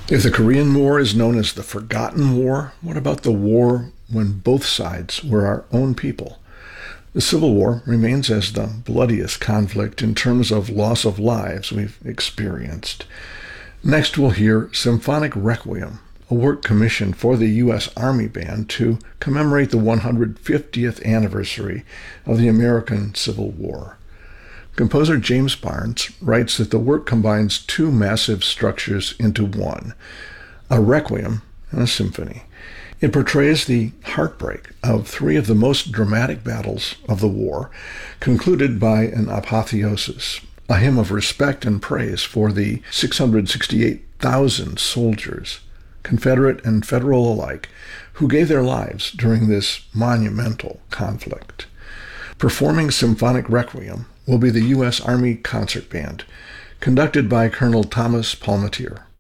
If the Korean War is known as the Forgotten War, what about the war when both sides were our own people? The Civil War remains as the bloodiest conflict in terms of loss of lives we've experienced. Next, we'll hear Symphonic Requiem, a work commissioned for the U.S. Army Band to commemorate the 150th anniversary of the American Civil War. Composer James Barnes writes that the work combines two massive structures into one, a requiem and a symphony. It portrays the heartbreak of three of the most dramatic battles of the war, concluded by an apotheosis, a hymn of respect and praise for the 668,000 soldiers, Confederate and Federal alike, who gave their lives during this monumental conflict. Performing Symphonic Requiem will be the U.S. Army Concert Band, conducted by Colonel Thomas Palmatier.